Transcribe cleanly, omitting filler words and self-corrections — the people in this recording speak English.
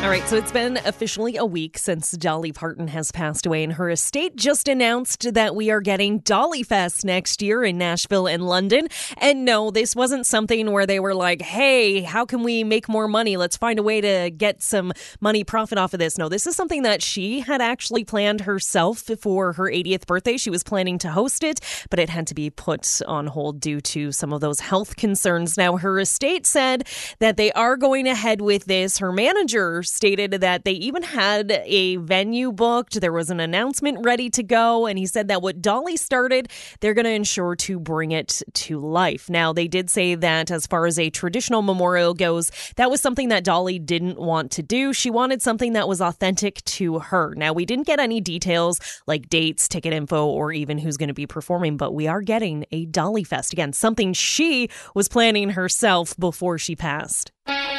All right, so it's been officially a week since Dolly Parton has passed away, and her estate just announced that we are getting Dolly Fest next year in Nashville and London. And no, this wasn't something where they were like, hey, how can we make more money? Let's find a way to get some money profit off of this. No, this is something that she had actually planned herself for her 80th birthday. She was planning to host it, but it had to be put on hold due to some of those health concerns. Now, her estate said that they are going ahead with this. Her manager stated that they even had a venue booked. There was an announcement ready to go, and he said that what Dolly started, they're going to ensure to bring it to life. Now, they did say that as far as a traditional memorial goes, that was something that Dolly didn't want to do. She wanted something that was authentic to her. Now, we didn't get any details like dates, ticket info, or even who's going to be performing, but we are getting a Dolly Fest. Again, something she was planning herself before she passed.